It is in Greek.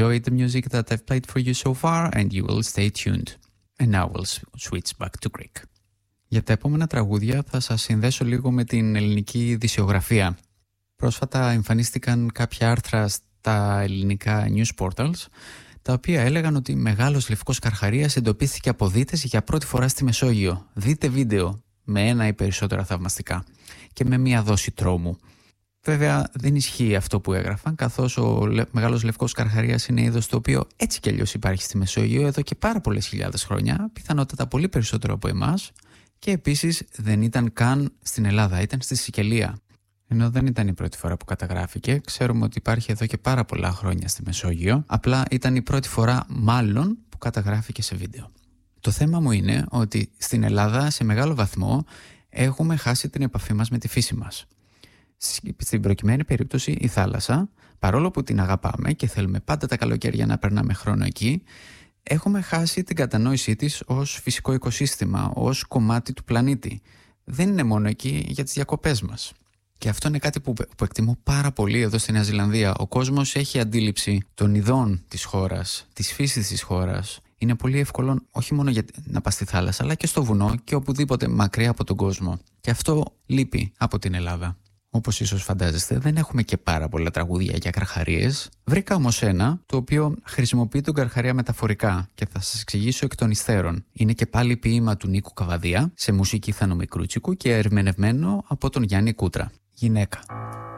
enjoyed the music that I've played for you so far and you will stay tuned. And now we'll switch back to Greek. Για τα επόμενα τραγούδια θα σας συνδέσω λίγο με την ελληνική ειδησιογραφία. Πρόσφατα εμφανίστηκαν κάποια άρθρα στα ελληνικά news portals, τα οποία έλεγαν ότι μεγάλος λευκός καρχαρίας εντοπίστηκε από δίτες για πρώτη φορά στη Μεσόγειο. Δείτε βίντεο με ένα ή περισσότερα θαυμαστικά και με μία δόση τρόμου. Βέβαια δεν ισχύει αυτό που έγραφαν, καθώς ο μεγάλος λευκός καρχαρίας είναι είδος το οποίο έτσι κι αλλιώς υπάρχει στη Μεσόγειο εδώ και πάρα πολλές χιλιάδες χρόνια, πιθανότατα πολύ περισσότερο από εμάς, και επίσης δεν ήταν καν στην Ελλάδα, ήταν στη Σικελία. Ενώ δεν ήταν η πρώτη φορά που καταγράφηκε, ξέρουμε ότι υπάρχει εδώ και πάρα πολλά χρόνια στη Μεσόγειο, απλά ήταν η πρώτη φορά μάλλον που καταγράφηκε σε βίντεο. Το θέμα μου είναι ότι στην Ελλάδα σε μεγάλο βαθμό έχουμε χάσει την επαφή μας με τη φύση μας. Στην προκειμένη περίπτωση η θάλασσα, παρόλο που την αγαπάμε και θέλουμε πάντα τα καλοκαίρια να περνάμε χρόνο εκεί, έχουμε χάσει την κατανόησή της ως φυσικό οικοσύστημα, ως κομμάτι του πλανήτη. Δεν είναι μόνο εκεί για τις διακοπές μας. Και αυτό είναι κάτι που εκτιμώ πάρα πολύ εδώ στη Νέα Ζηλανδία. Ο κόσμος έχει αντίληψη των ειδών της χώρας, της φύσης της χώρας. Είναι πολύ εύκολο όχι μόνο να πας στη θάλασσα, αλλά και στο βουνό και οπουδήποτε μακριά από τον κόσμο. Και αυτό λείπει από την Ελλάδα. Όπως ίσως φαντάζεστε, δεν έχουμε και πάρα πολλά τραγούδια για καρχαρίες. Βρήκα όμως ένα το οποίο χρησιμοποιεί τον καρχαρία μεταφορικά και θα σας εξηγήσω εκ των υστέρων. Είναι και πάλι ποίημα του Νίκου Καβαδία σε μουσική Θανο Μικρούτσικου και ερμηνευμένο από τον Γιάννη Κούτρα. Γυναίκα.